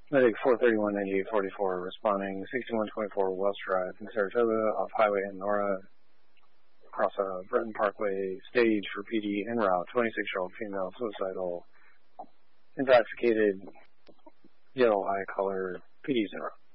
Medic 431-9844 responding 6124 West Drive in Saratoga off Highway and Nora across Breton Parkway stage for PD en route. 26-year-old female suicidal, intoxicated, yellow eye color. PD's en route.